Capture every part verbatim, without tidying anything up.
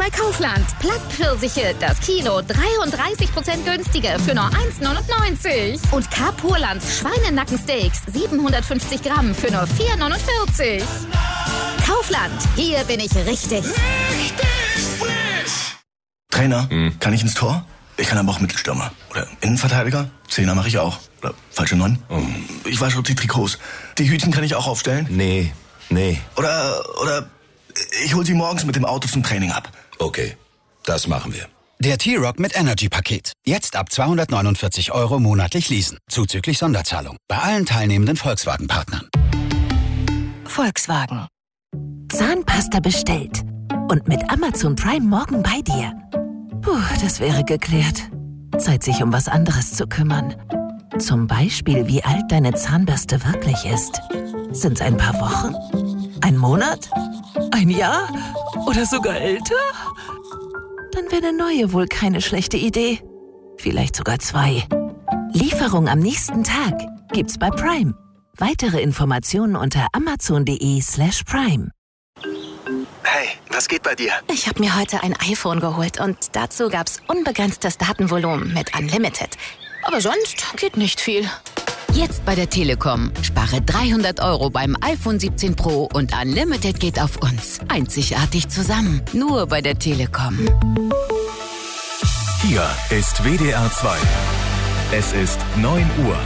bei Kaufland. Plattpfirsiche, das Kilo dreiunddreißig Prozent günstiger für nur eins neunundneunzig. Und Capurlands Schweinenackensteaks siebenhundertfünfzig Gramm für nur vier neunundvierzig. Kaufland, hier bin ich richtig. Richtig frisch! Trainer, hm. kann ich ins Tor? Ich kann aber auch Mittelstürmer. Oder Innenverteidiger? Zehner mache ich auch. Oder falsche Neun? Oh. Ich wasche die Trikots. Die Hütchen kann ich auch aufstellen? Nee, nee. Oder, oder ich hol sie morgens mit dem Auto zum Training ab. Okay, das machen wir. Der T-Rock mit Energy-Paket. Jetzt ab zweihundertneunundvierzig Euro monatlich leasen. Zuzüglich Sonderzahlung. Bei allen teilnehmenden Volkswagen-Partnern. Volkswagen. Zahnpasta bestellt. Und mit Amazon Prime morgen bei dir. Puh, das wäre geklärt. Zeit, sich um was anderes zu kümmern. Zum Beispiel, wie alt deine Zahnbürste wirklich ist. Sind's ein paar Wochen? Ein Monat? Ein Jahr? Oder sogar älter? Dann wäre eine neue wohl keine schlechte Idee. Vielleicht sogar zwei. Lieferung am nächsten Tag gibt's bei Prime. Weitere Informationen unter amazon.de slash prime. Hey, was geht bei dir? Ich habe mir heute ein iPhone geholt und dazu gab's unbegrenztes Datenvolumen mit Unlimited. Aber sonst geht nicht viel. Jetzt bei der Telekom. Spare dreihundert Euro beim iPhone siebzehn Pro und Unlimited geht auf uns. Einzigartig zusammen. Nur bei der Telekom. Hier ist W D R zwei. Es ist neun Uhr.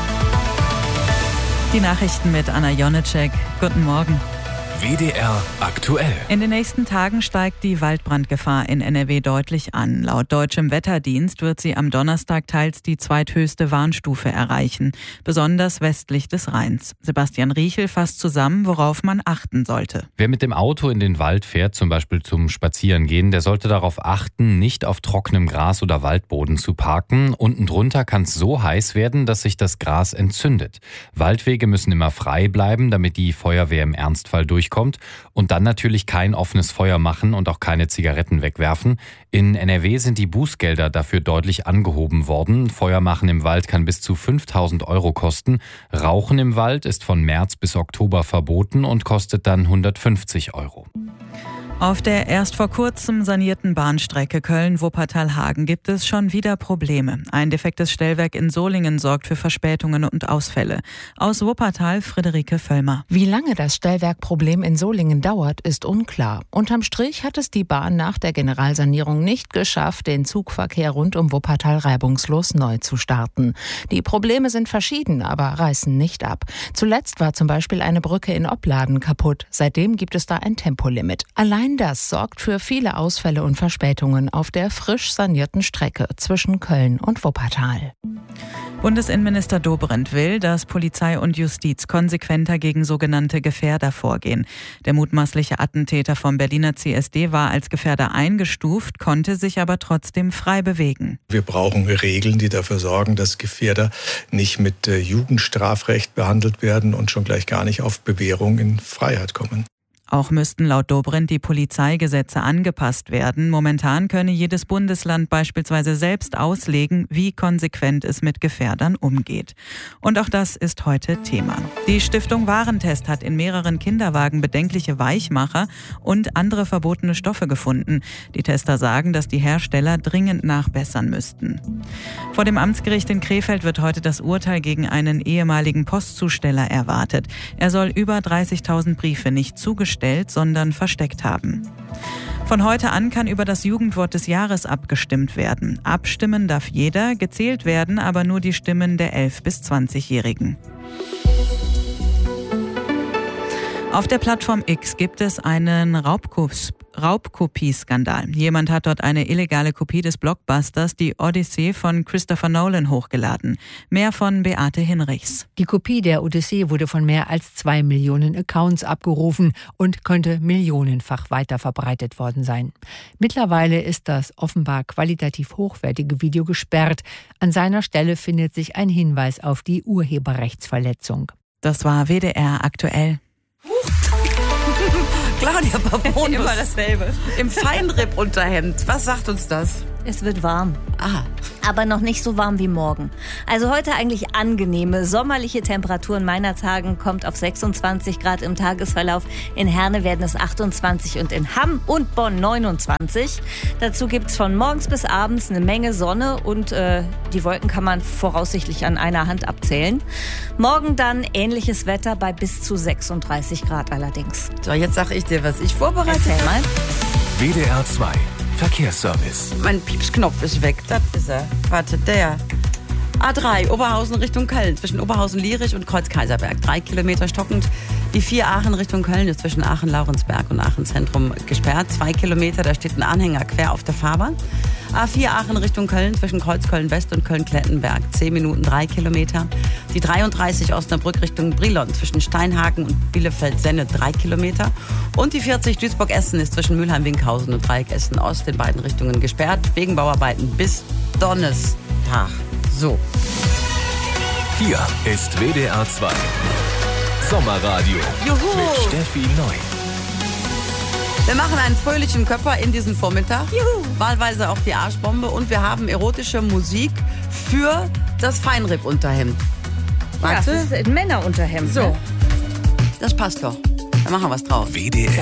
Die Nachrichten mit Anna Jonitschek. Guten Morgen. W D R aktuell. In den nächsten Tagen steigt die Waldbrandgefahr in N R W deutlich an. Laut deutschem Wetterdienst wird sie am Donnerstag teils die zweithöchste Warnstufe erreichen, besonders westlich des Rheins. Sebastian Riechel fasst zusammen, worauf man achten sollte. Wer mit dem Auto in den Wald fährt, zum Beispiel zum Spazierengehen, der sollte darauf achten, nicht auf trockenem Gras oder Waldboden zu parken. Unten drunter kann es so heiß werden, dass sich das Gras entzündet. Waldwege müssen immer frei bleiben, damit die Feuerwehr im Ernstfall durchkommt. Und dann natürlich kein offenes Feuer machen und auch keine Zigaretten wegwerfen. In N R W sind die Bußgelder dafür deutlich angehoben worden. Feuer machen im Wald kann bis zu fünftausend Euro kosten. Rauchen im Wald ist von März bis Oktober verboten und kostet dann hundertfünfzig Euro. Auf der erst vor kurzem sanierten Bahnstrecke Köln-Wuppertal-Hagen gibt es schon wieder Probleme. Ein defektes Stellwerk in Solingen sorgt für Verspätungen und Ausfälle. Aus Wuppertal Friederike Völlmer. Wie lange das Stellwerkproblem in Solingen dauert, ist unklar. Unterm Strich hat es die Bahn nach der Generalsanierung nicht geschafft, den Zugverkehr rund um Wuppertal reibungslos neu zu starten. Die Probleme sind verschieden, aber reißen nicht ab. Zuletzt war zum Beispiel eine Brücke in Opladen kaputt. Seitdem gibt es da ein Tempolimit. Allein das sorgt für viele Ausfälle und Verspätungen auf der frisch sanierten Strecke zwischen Köln und Wuppertal. Bundesinnenminister Dobrindt will, dass Polizei und Justiz konsequenter gegen sogenannte Gefährder vorgehen. Der mutmaßliche Attentäter vom Berliner C S D war als Gefährder eingestuft, konnte sich aber trotzdem frei bewegen. Wir brauchen Regeln, die dafür sorgen, dass Gefährder nicht mit Jugendstrafrecht behandelt werden und schon gleich gar nicht auf Bewährung in Freiheit kommen. Auch müssten laut Dobrindt die Polizeigesetze angepasst werden. Momentan könne jedes Bundesland beispielsweise selbst auslegen, wie konsequent es mit Gefährdern umgeht. Und auch das ist heute Thema. Die Stiftung Warentest hat in mehreren Kinderwagen bedenkliche Weichmacher und andere verbotene Stoffe gefunden. Die Tester sagen, dass die Hersteller dringend nachbessern müssten. Vor dem Amtsgericht in Krefeld wird heute das Urteil gegen einen ehemaligen Postzusteller erwartet. Er soll über dreißigtausend Briefe nicht zugestellt, sondern versteckt haben. Von heute an kann über das Jugendwort des Jahres abgestimmt werden. Abstimmen darf jeder, gezählt werden aber nur die Stimmen der elf- bis zwanzigjährigen. Auf der Plattform X gibt es einen Raubkurs. Raubkopieskandal. Jemand hat dort eine illegale Kopie des Blockbusters Die Odyssee von Christopher Nolan hochgeladen. Mehr von Beate Hinrichs. Die Kopie der Odyssee wurde von mehr als zwei Millionen Accounts abgerufen und könnte millionenfach weiterverbreitet worden sein. Mittlerweile ist das offenbar qualitativ hochwertige Video gesperrt. An seiner Stelle findet sich ein Hinweis auf die Urheberrechtsverletzung. Das war W D R aktuell. Claudia Babonus. Immer dasselbe. Im Feinripp-Unterhemd. Was sagt uns das? Es wird warm. Ah. Aber noch nicht so warm wie morgen. Also heute eigentlich angenehme, sommerliche Temperaturen. Meinerzhagen kommt auf sechsundzwanzig Grad im Tagesverlauf. In Herne werden es achtundzwanzig und in Hamm und Bonn neunundzwanzig. Dazu gibt es von morgens bis abends eine Menge Sonne und äh, die Wolken kann man voraussichtlich an einer Hand abzählen. Morgen dann ähnliches Wetter bei bis zu sechsunddreißig Grad allerdings. So, jetzt sag ich dir, was ich vorbereitet habe. Erzähl mal. W D R zwei Verkehrsservice. Mein Piepsknopf ist weg, das ist er. Warte, der. A drei, Oberhausen Richtung Köln, zwischen Oberhausen-Lierich und Kreuz-Kaiserberg. Drei Kilometer stockend. Die vier Aachen Richtung Köln ist zwischen Aachen-Laurensberg und Aachen-Zentrum gesperrt. Zwei Kilometer, da steht ein Anhänger quer auf der Fahrbahn. A vier Aachen Richtung Köln zwischen Kreuz-Köln-West und Köln-Klettenberg. Zehn Minuten, drei Kilometer. Die dreiunddreißig Osnabrück Richtung Brilon zwischen Steinhagen und Bielefeld-Senne. Drei Kilometer. Und die vierzig Duisburg-Essen ist zwischen Mülheim-Winkhausen und Dreieck Essen-Ost in beiden Richtungen gesperrt. Wegen Bauarbeiten bis Donnerstag. So. Hier ist W D R zwei Sommerradio. Juhu. Mit Steffi Neu. Wir machen einen fröhlichen Körper in diesem Vormittag. Juhu. Wahlweise auch die Arschbombe. Und wir haben erotische Musik für das Feinripp-Unterhemd. Ja, das ist ein Männerunterhemd. So. Ne? Das passt doch. Da machen wir was drauf. W D R